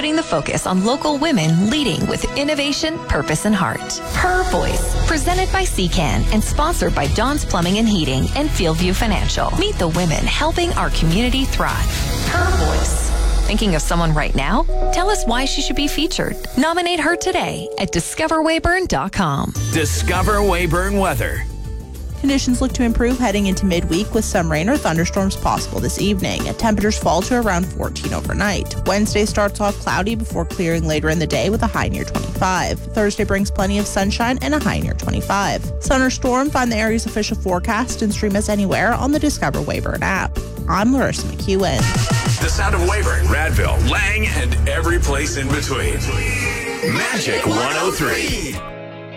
putting the focus on local women leading with innovation, purpose, and heart. Her Voice, presented by CCAN and sponsored by Dawn's Plumbing and Heating and Fieldview Financial. Meet the women helping our community thrive. Her Voice. Thinking of someone right now? Tell us why she should be featured. Nominate her today at discoverwayburn.com. Discover Wayburn weather. Conditions look to improve heading into midweek with some rain or thunderstorms possible this evening. Temperatures fall to around 14 overnight. Wednesday starts off cloudy before clearing later in the day with a high near 25. Thursday brings plenty of sunshine and a high near 25. Sun or storm, find the area's official forecast and stream us anywhere on the Discover Wayburn app. I'm Larissa McEwen. The sound of Wayburn, Radville, Lang, and every place in between. Magic 103.